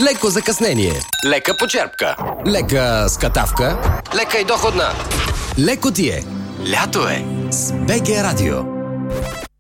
леко закъснение, лека почерпка, лека скатавка, лека и доходна. леко ти е. Лято е. С БГ Радио.